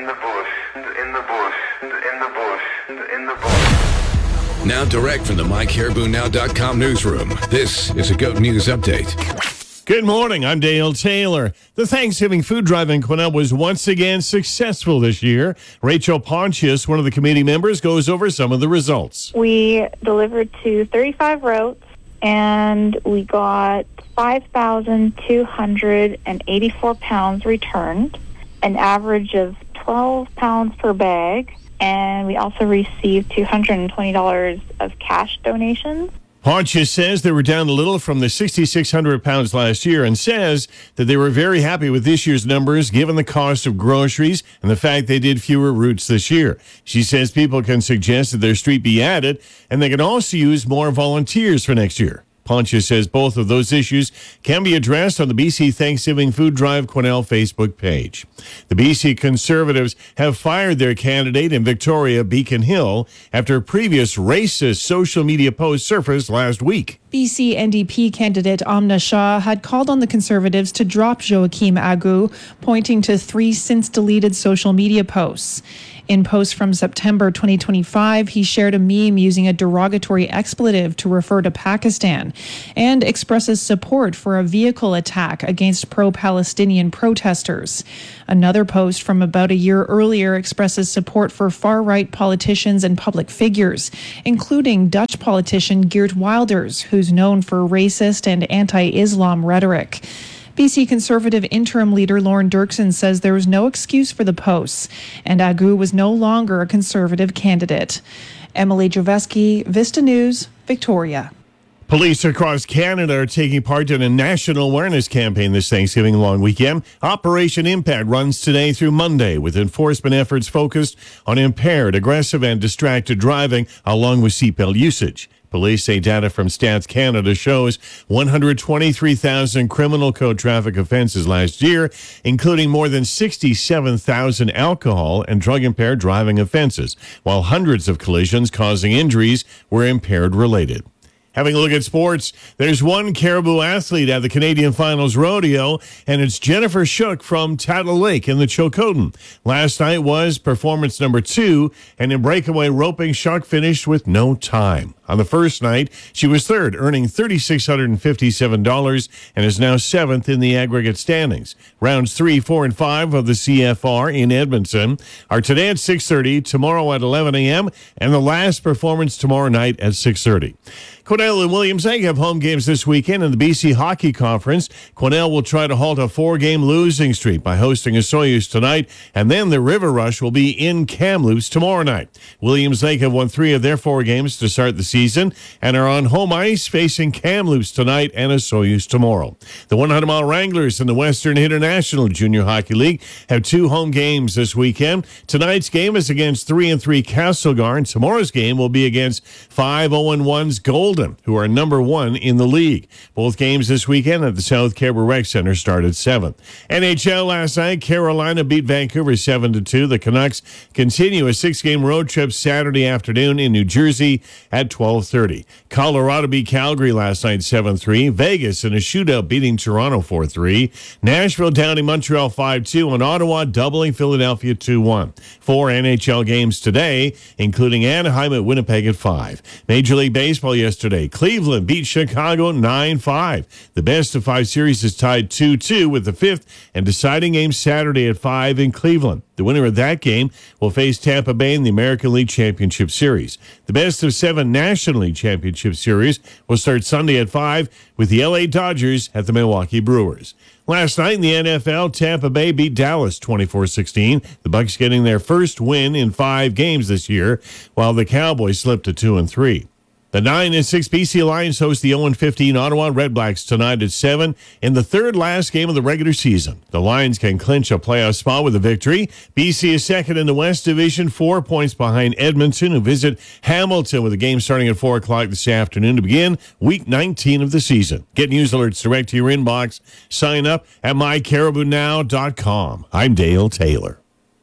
in the bush, in the bush, in the bush, in the bush. Now direct from the MyCaribouNow.com newsroom, this is a GOAT News Update. Good morning, I'm Dale Taylor. The Thanksgiving food drive in Quesnel was once again successful this year. Rachel Pontius, one of the committee members, goes over some of the results. We delivered to 35 routes, and we got 5,284 pounds returned, an average of 12 pounds per bag, and we also received $220 of cash donations. Pontius says they were down a little from the 6,600 pounds last year and says that they were very happy with this year's numbers given the cost of groceries and the fact they did fewer routes this year. She says people can suggest that their street be added and they can also use more volunteers for next year. Pontius says both of those issues can be addressed on the BC Thanksgiving Food Drive Quesnel Facebook page. The BC Conservatives have fired their candidate in Victoria, Beacon Hill, after a previous racist social media post surfaced last week. BC NDP candidate Amna Shah had called on the Conservatives to drop Joachim Agu, pointing to 3 since-deleted social media posts. In posts from September 2025, he shared a meme using a derogatory expletive to refer to Pakistan and expresses support for a vehicle attack against pro-Palestinian protesters. Another post from about a year earlier expresses support for far-right politicians and public figures, including Dutch politician Geert Wilders, who's known for racist and anti-Islam rhetoric. BC Conservative interim leader Lauren Dirksen says there was no excuse for the posts, and Agu was no longer a Conservative candidate. Emily Joveski, Vista News, Victoria. Police across Canada are taking part in a national awareness campaign this Thanksgiving long weekend. Operation Impact runs today through Monday, with enforcement efforts focused on impaired, aggressive, and distracted driving, along with seatbelt usage. Police say data from Stats Canada shows 123,000 criminal code traffic offenses last year, including more than 67,000 alcohol and drug-impaired driving offenses, while hundreds of collisions causing injuries were impaired-related. Having a look at sports, there's one Caribou athlete at the Canadian Finals Rodeo, and it's Jennifer Shook from Tattle Lake in the Chilcotin. Last night was performance number 2, and in breakaway roping, Shook finished with no time. On the first night, she was third, earning $3,657 and is now 7th in the aggregate standings. Rounds 3, 4, and 5 of the CFR in Edmonton are today at 6:30, tomorrow at 11 a.m., and the last performance tomorrow night at 6:30. Quesnel and Williams Lake have home games this weekend in the BC Hockey Conference. Quesnel will try to halt a 4-game losing streak by hosting a Soyuz tonight, and then the River Rush will be in Kamloops tomorrow night. Williams Lake have won 3 of their 4 games to start the season and are on home ice facing Kamloops tonight and a Soyuz tomorrow. The 100-mile Wranglers in the Western International Junior Hockey League have 2 home games this weekend. Tonight's game is against 3-3 Castlegar, and tomorrow's game will be against 5-0-1's Golden, who are number 1 in the league. Both games this weekend at the South Caribou Rec Center start at 7. NHL last night, Carolina beat Vancouver 7-2. The Canucks continue a 6-game road trip Saturday afternoon in New Jersey at 12:30. Colorado beat Calgary last night 7-3. Vegas in a shootout beating Toronto 4-3. Nashville downing Montreal 5-2, and Ottawa doubling Philadelphia 2-1. 4 NHL games today, including Anaheim at Winnipeg at 5. Major League Baseball yesterday, Cleveland beat Chicago 9-5. The best-of-5 series is tied 2-2 with the 5th and deciding game Saturday at 5 in Cleveland. The winner of that game will face Tampa Bay in the American League Championship Series. The best-of-7 National League Championship Series will start Sunday at 5 with the LA Dodgers at the Milwaukee Brewers. Last night in the NFL, Tampa Bay beat Dallas 24-16. The Bucs getting their first win in 5 games this year, while the Cowboys slipped to 2-3. The 9-6 BC Lions host the 0-15 Ottawa Redblacks tonight at 7 in the third last game of the regular season. The Lions can clinch a playoff spot with a victory. BC is second in the West Division, 4 points behind Edmonton, who visit Hamilton with a game starting at 4 o'clock this afternoon to begin Week 19 of the season. Get news alerts direct to your inbox. Sign up at MyCaribouNow.com. I'm Dale Taylor.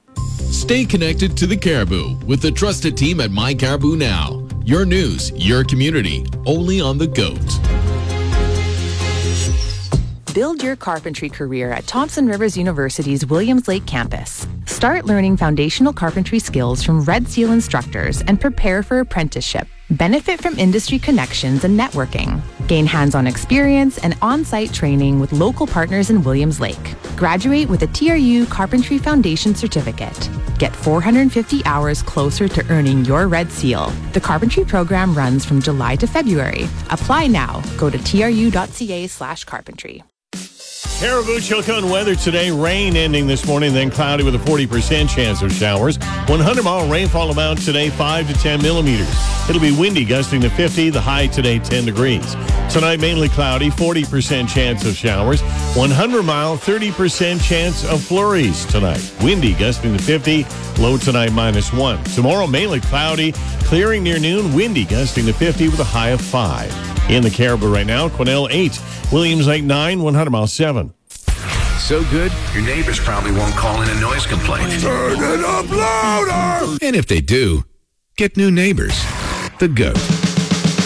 Stay connected to the Caribou with the trusted team at My Caribou Now. Your news, your community, only on the GOAT. Build your carpentry career at Thompson Rivers University's Williams Lake campus. Start learning foundational carpentry skills from Red Seal instructors and prepare for apprenticeship. Benefit from industry connections and networking. Gain hands-on experience and on-site training with local partners in Williams Lake. Graduate with a TRU Carpentry Foundation Certificate. Get 450 hours closer to earning your Red Seal. The carpentry program runs from July to February. Apply now. Go to tru.ca/carpentry. Caribou Chilcon weather today. Rain ending this morning, then cloudy with a 40% chance of showers. 100-mile rainfall amount today, 5 to 10 millimeters. It'll be windy, gusting to 50. The high today, 10 degrees. Tonight, mainly cloudy, 40% chance of showers. 100-mile, 30% chance of flurries tonight. Windy, gusting to 50. Low tonight, -1. Tomorrow, mainly cloudy, clearing near noon. Windy, gusting to 50 with a high of 5. In the Caribou right now, Quesnel 8. Williams Lake 9, 100-mile 7. So good, your neighbors probably won't call in a noise complaint. Turn it up louder! And if they do, get new neighbors. The GOAT.